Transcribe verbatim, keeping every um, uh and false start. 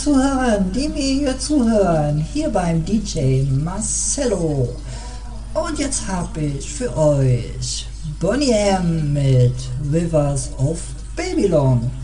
Zuhören, die mir hier zuhören, hier beim D J Marcello. Und jetzt habe ich für euch Boney M mit Rivers of Babylon.